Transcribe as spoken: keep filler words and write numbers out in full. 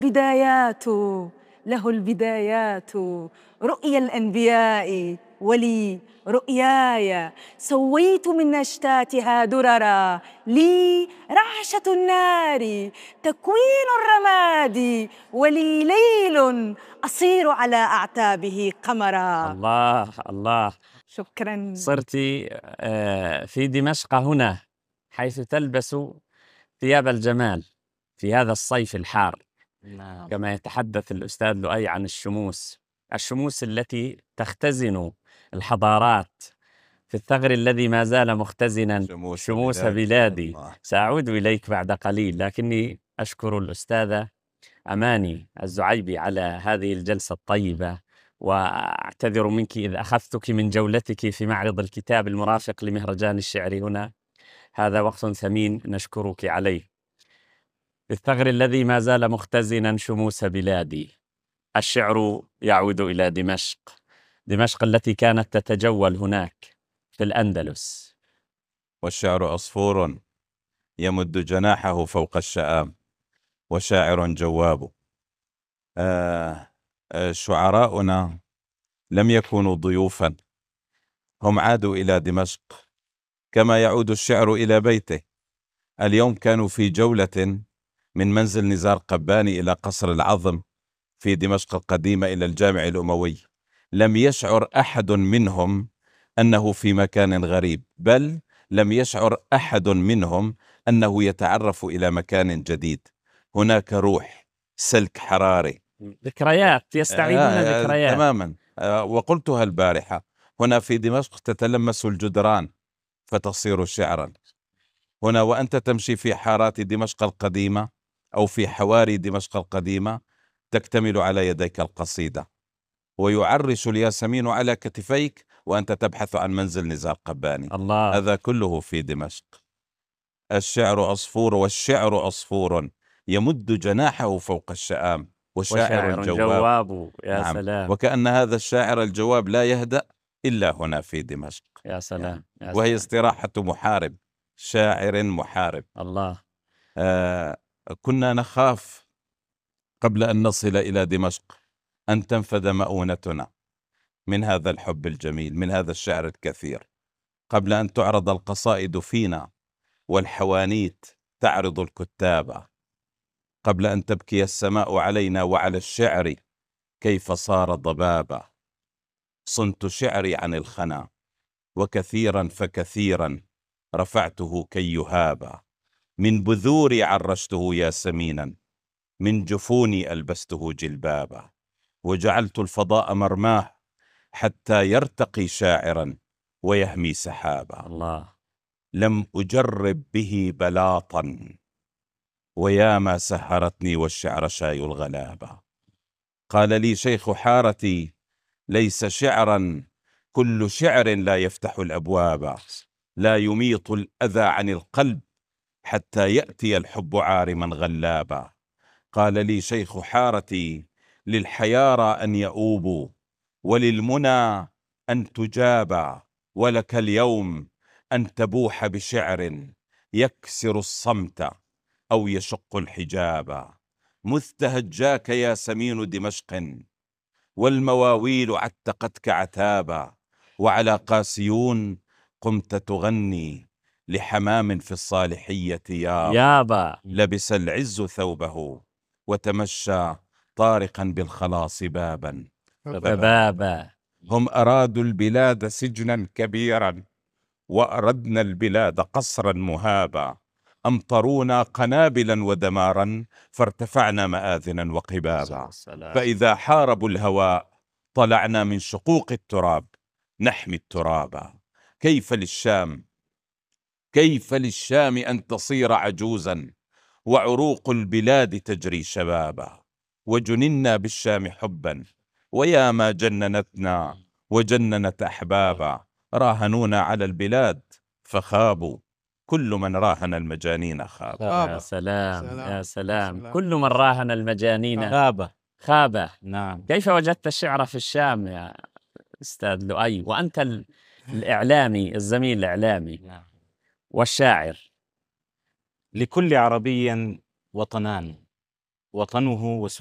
بدايات له البدايات، رؤيا الأنبياء ولي رؤياي، سويت من أشتاتها دررا لي رعشة النار، تكوين الرماد ولي ليل أصير على أعتابه قمرا. الله الله. شكرا. صرت في دمشق هنا، حيث تلبس ثياب الجمال في هذا الصيف الحار. نعم. كما يتحدث الأستاذ لؤي عن الشموس، الشموس التي تختزن الحضارات في الثغر الذي ما زال مختزنا شموس, شموس بلادي. بلادي. الله. سأعود إليك بعد قليل، لكني أشكر الأستاذة أماني الزعيبي على هذه الجلسة الطيبة، وأعتذر منك إذ أخذتك من جولتك في معرض الكتاب المرافق لمهرجان الشعر هنا. هذا وقت ثمين نشكرك عليه. الثغر الذي ما زال مختزنا شموس بلادي، الشعر يعود إلى دمشق، دمشق التي كانت تتجول هناك في الأندلس. والشعر عصفور يمد جناحه فوق الشآم، وشاعر جواب. آه آه شعراؤنا لم يكونوا ضيوفا، هم عادوا إلى دمشق كما يعود الشعر إلى بيته. اليوم كانوا في جولة من منزل نزار قباني إلى قصر العظم في دمشق القديمة إلى الجامع الأموي. لم يشعر أحد منهم أنه في مكان غريب، بل لم يشعر أحد منهم أنه يتعرف إلى مكان جديد. هناك روح، سلك حراري، ذكريات، يستعيدون آه ذكريات تماما. آه وقلتها البارحة، هنا في دمشق تتلمس الجدران فتصير شعرا. هنا وأنت تمشي في حارات دمشق القديمة أو في حواري دمشق القديمة تكتمل على يديك القصيدة، ويعرش الياسمين على كتفيك وأنت تبحث عن منزل نزار قباني. الله. هذا كله في دمشق. الشعر عصفور، والشعر عصفور يمد جناحه فوق الشآم، وشاعر, وشاعر جواب, جواب. يا نعم. سلام. وكأن هذا الشاعر الجواب لا يهدأ إلا هنا في دمشق. يا سلام. يا وهي سلام. استراحة محارب، شاعر محارب. الله. آه كنا نخاف قبل أن نصل إلى دمشق أن تنفد مؤونتنا من هذا الحب الجميل، من هذا الشعر الكثير، قبل أن تعرض القصائد فينا والحوانيت تعرض الكتاب، قبل أن تبكي السماء علينا وعلى الشعر كيف صار ضبابا. صنت شعري عن الخنا، وكثيرا فكثيرا رفعته كي يهابا. من بذوري عرشته ياسمينا، من جفوني ألبسته جلبابا. وجعلت الفضاء مرماه حتى يرتقي شاعرا ويهمي سحابا. الله. لم أجرب به بلاطا، وياما سهرتني والشعر شاي الغلابة. قال لي شيخ حارتي ليس شعرا كل شعر لا يفتح الأبواب، لا يميط الأذى عن القلب حتى يأتي الحب عارما غلابا. قال لي شيخ حارتي للحيارى أن يؤوبوا، وللمنى أن تجابا، ولك اليوم أن تبوح بشعر يكسر الصمت أو يشق الحجاب. مذ تهجاك ياسمين دمشق، والمواويل عتقتك عتابا، وعلى قاسيون قمت تغني لحمام في الصالحية يابا. يابا. لبس العز ثوبه وتمشى طارقا بالخلاص بابا بابا. هم أرادوا البلاد سجنا كبيرا، وأردنا البلاد قصرا مهابا. أمطرونا قنابلا ودمارا، فارتفعنا مآذنا وقبابا. فإذا حاربوا الهواء طلعنا من شقوق التراب نحمي الترابا. كيف للشام كيف للشام أن تصير عجوزا، وعروق البلاد تجري شبابا. وجننا بالشام حبا، ويا ما جننتنا وجننت أحبابا. راهنونا على البلاد فخابوا، كل من راهن المجانين خاب. يا سلام. يا سلام. كل من راهن المجانين خاب. خاب. نعم. كيف وجدت الشعر في الشام يا أستاذ لؤي، وأنت الإعلامي، الزميل الإعلامي نعم. والشاعر؟ لكل عربي وطنان، وطنه